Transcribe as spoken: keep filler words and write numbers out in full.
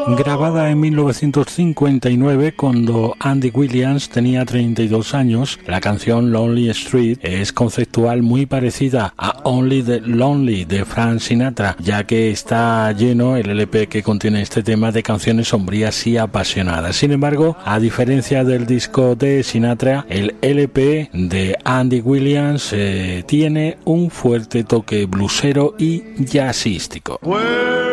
Grabada en mil novecientos cincuenta y nueve cuando Andy Williams tenía treinta y dos años, la canción Lonely Street es conceptual muy parecida a Only the Lonely de Frank Sinatra, ya que está lleno el L P que contiene este tema de canciones sombrías y apasionadas. Sin embargo, a diferencia del disco de Sinatra, el L P de Andy Williams eh, tiene un fuerte toque bluesero y jazzístico.